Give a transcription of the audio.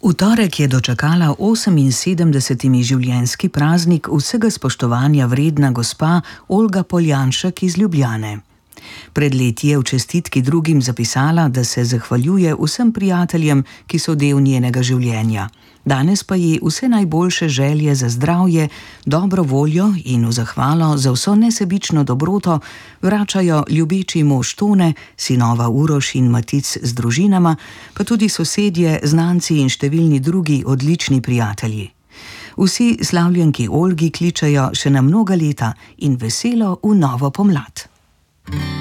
V torek je dočakala 78. življenjski praznik vsega spoštovanja vredna gospa Olga Poljanšek iz Ljubljane. Pred leti je v čestitki drugim zapisala, da se zahvaljuje vsem prijateljem, ki so del njenega življenja. Danes pa ji vse najboljše želje za zdravje, dobro voljo in v zahvalo za vso nesebično dobroto vračajo ljubeči mož Tone, sinova Uroš in Matic z družinama, pa tudi sosedje, znanci in številni drugi odlični prijatelji. Vsi slavljenki Olgi kličejo še na mnoga leta in veselo v novo pomlad.